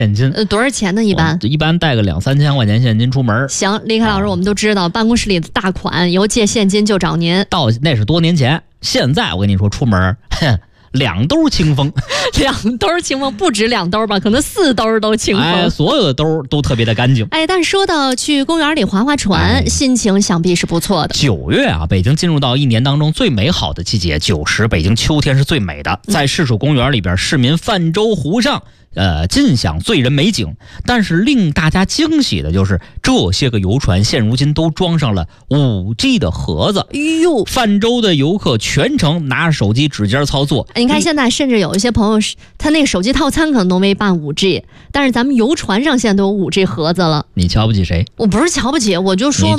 现金。 多少钱呢？一般带个2-3千块钱现金出门。 行，李凯老师，我们都知道，办公室里的大款有借现金就找您。 那是多年前，现在我跟你说，出门2兜清风 ，2兜清风不止2兜吧，可能4兜都清风。 所有的兜都特别的干净。 但说到去公园里划划船，心情想必是不错的。 9月啊，北京进入到一年当中最美好的季节，9时北京秋天是最美的。在市属公园里边，市民泛舟湖上尽享醉人美景。但是令大家惊喜的就是，这些个游船现如今都装上了5G 的盒子。泛舟的游客全程拿着手机指尖操作。 你看现在甚至有一些朋友，他那个手机套餐可能都没办5G，但是咱们游船上现在都有5G 盒子了。 你瞧不起谁？ 我不是瞧不起，我就说嘛，